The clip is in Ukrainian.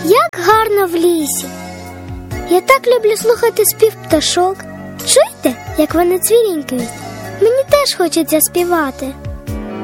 Як гарно в лісі! Я так люблю слухати спів пташок. Чуєте, як вони цвірінькають? Мені теж хочеться співати.